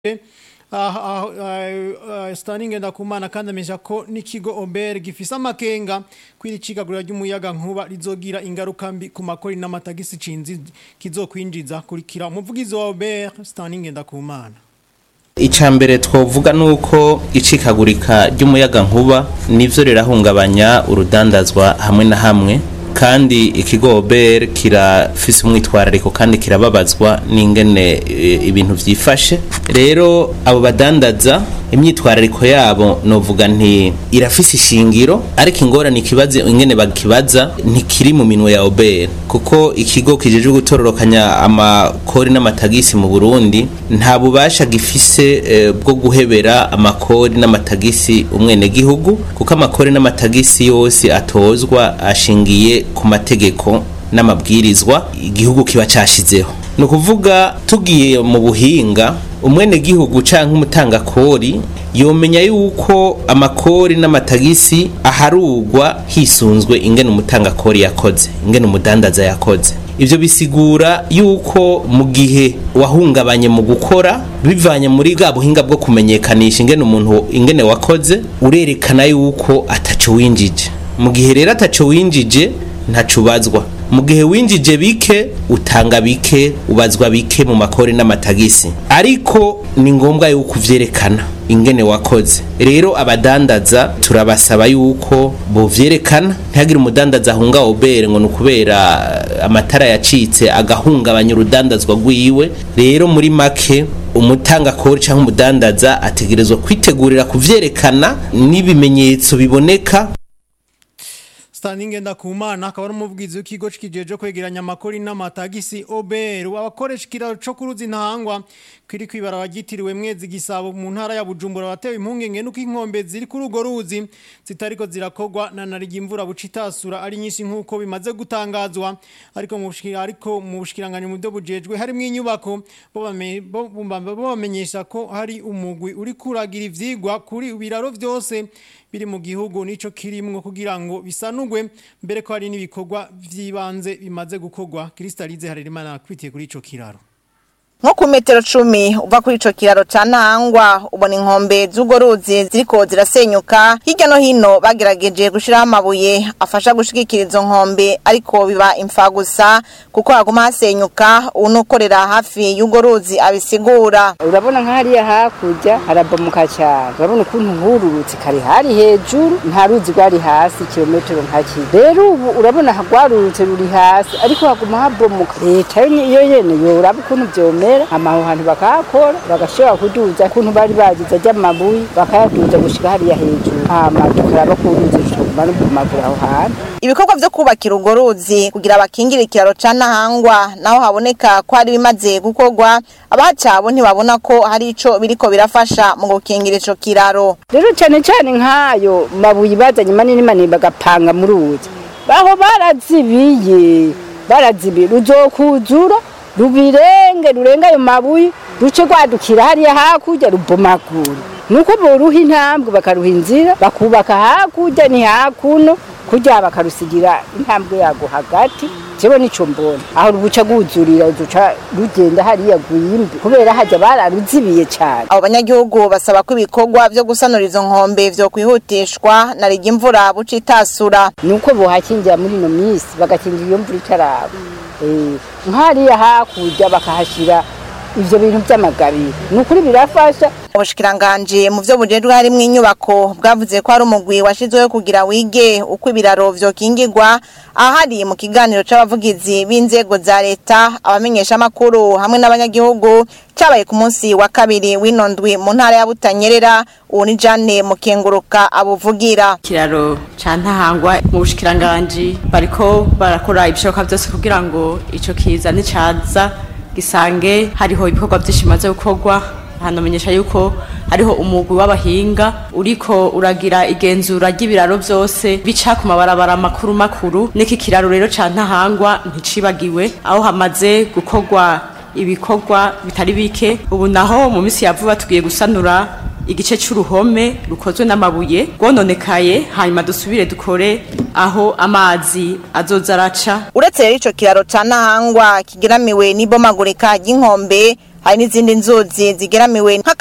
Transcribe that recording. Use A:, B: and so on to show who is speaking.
A: Stanley Ndakumana kandi amenyesha ko n'ikigo Ober gifise amakenga kwiricikagura ry'umuyaga nkuba rizogira ingaruka mbi ku makori n'amatagisi cinzi kizokwinjiza kurikira umuvugizi wa Ober Stanley Ndakumana.
B: Icambere twovuga nuko icikagurika ry'umuyaga nkuba nivyo rirahungabanya urudandazwa hamwe na hamwe kandi ikigo Ober kirafise umwitwarariko kandi kirababazwa n'ingene ibintu vyifashe. Rero abo badandaza imyitwarariko yabo novuga nti irafise ishingiro ariko ingorane ikibazo ingene bakibaza ntikiri mu minwe ya Ober kuko ikigo kijeje gutororokanya amakori n'amatagisi mu Burundi nta bubasha gifise bwo guhebera amakori n'amatagisi umwene gihugu kuko amakori n'amatagisi yose atozwa ashingiye ku mategeko n'amabwirizwa igihugu kiba cashizeho. No kuvuga tugiye mu buhinga umwene gihugu canke umutangakori yomenya yuko amakori n'amatagisi aharugwa hisunzwe ingene umutangakori yakoze ingene umudandaza yakoze. Ivyo bisigura yuko mu gihe wahungabanye mu gukora bivanye muri bwa buhinga bwo kumenyekanisha ingene umuntu ingene wakoze urerekana yuko ataco winjije. Mu gihe rero ataco winjije ntacubazwa. Mu gihe winjije bike utanga bike ubazwa bike mu makori n'amatagisi ariko ni ngombwa yuko uvyerekana ingene wakoze. Rero abadandaza turabasaba yuko bo vyerekana ntagira umudandaza ahunga Ober ngo nukubera amatara yacitse agahungabanya urudandazwa rwiwe. Rero muri make umutanga kori canke umudandaza ategerezwa kwitegurira kuvyerekana n'ibimenyetso biboneka.
A: Stanley Ndakumana akaba ari umuvugizi w'ikigo kijeje kwegeranya amakori n'amatagisi Ober wabakoresha kiraro cyo kuruzi ntahangwa kiri kwibara bagitiriwe Mwezi Gisabo mu ntara ya Bujumbura batewe impungenge nuko inkombe ziri kuri ugo ruzi zitariko zirakogwa na narigi imvura bucitasura ari nyinshi nkuko bimaze gutangazwa ariko mu bushikiranganye mu byo bujejwe harimo inyubako bo bamenyesha ko hari umugwi uri kuragira ivyigwa kuri biraro vyose biri mu gihugu nico kirimwo kugira ngo bisanugwe mbere ko hari n'ibikorwa vyibanze bimaze gukogwa. Kristalize Harerimana kwitiye kuri ico kiraro
C: nko ku metero 10 uva kuri ico kiraro ca Ntahangwa ubona inkombe z'ugo ruzi ziriko zirasenyuka hirya no hino bagerageje gushiraho amabuye afasha gushigikira izo nkombe ariko biba imfa gusa kuko haguma hasenyuka unokorera hafi y'ugo ruzi abisigura.
D: Urabona nk'ahariya hakurya harabomuka cyane urabona ukuntu hururutse kare hari hejuru nta ruzi rwari hasi kilometero nkaki rero ubu urabona hagwarurutse ruri hasi ariko haguma habomuka leta yo yene yo uraba ukuntu vyome amaho hantu bakakora bagashobora kuduza kuntu bari bagize ajyamabuye bakayaduza gushika hariya hejuru tukaraba kuruzi cyo kumagura aho hantu.
C: Ibikorwa vyo kubakira ugo ruzi kugira abakingira ikiraro ca Ntahangwa naho haboneka ko ari bimaze gukogwa abacabo ntibabona ko hari ico biriko birafasha mu gukingira ico kiraro.
D: Rero cyane cyane nkayo mabuye bazanye manini bagapanga mu ruzi baho barazibiye ruzokuzura rurenga ayo mabuye ruce gwadukira hariya hakurya rubomagura nuko boruha intambwe bakaruha inzira bakubaka hakurya ni hakuno kurya bakarusigira intambwe yago hagati jewe nico mbona aho rubuca guzurira uduca rugenda hariya gwimbi kubera hajya bararuzibiye cyane.
C: Abo banyagihugu basaba ko ibikorwa vyo gusanura izo nkombe vyo kwihutishwa na rigi imvura bucitasura
D: nuko bohakingira muri no misi bagakingira iyo mvura itaraba nkariya hakurya bakahashira ivyo bintu by'amagabiro nukuri birafasha.
C: Ubushikiranganje mu byo bujejwe harimo inyubako bwavuze ko ari umugwi washizweho kugira wige uko ibiraro vyo kingirwa ahari mu kiganiro c'abavugizi b'inzego za leta abamenyesha makuru hamwe n'abanyagihugu cabaye ku munsi wa kabiri w'inondwi mu ntara ya Butanyerera uwo ni Jane Mukenguruka abuvugira.
E: Kiraro ca Ntahangwa mu bushikiranganje bariko barakora ibishoboka byose kugira ngo ico kiza nicaza gisange hariho ibikorwa byishimaze gukorwa. Hano menyesha yuko hariho umugwi w'abahinga uriko uragira igenzura ry'ibiraro byose bica ku mabarabara makuru niki kiraro rero ca Ntahangwa nticibagiwe aho hamaze gukorwa ibikorwa bitari bike. Ubu naho mu misi yavuba tugiye gusanura igice c'uruhome rukozwe n'amabuye gononekaye hanyuma dusubire dukore aho amazi azoza araca.
C: Uretse rero ico kiraro ca Ntahangwa kigiramiwe n'ibomagurika ry'inkombe hari n'izindi nzuzi zigeramiwe